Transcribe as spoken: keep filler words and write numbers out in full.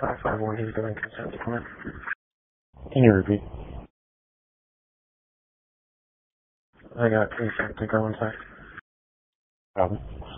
five five one, he's giving consent to come in. Can you repeat? I got consent to go inside. Problem.